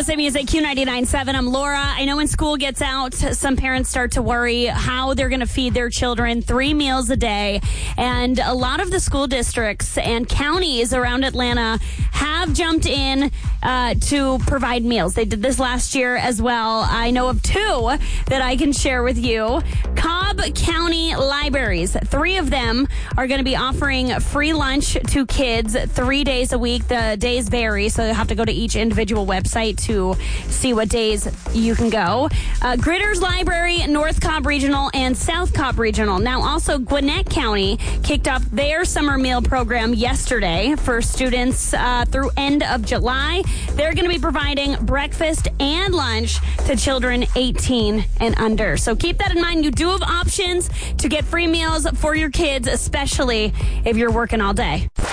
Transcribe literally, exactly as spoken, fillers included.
Listen Music, Q ninety-nine point seven. I'm Laura. I know when school gets out, some parents start to worry how they're going to feed their children three meals a day. And a lot of the school districts and counties around Atlanta have jumped in uh, to provide meals. They did this last year as well. I know of two that I can share with you. Cobb County Libraries, three of them are going to be offering free lunch to kids three days a week. The days vary, so you'll have to go to each individual website to see what days you can go. Uh, Gritters Library, North Cobb Regional, and South Cobb Regional. Now, also Gwinnett County kicked off their summer meal program yesterday for students uh, through end of July. They're going to be providing breakfast and lunch to children eighteen and under. So keep that in mind. You do have options to get free meals for your kids, especially if you're working all day.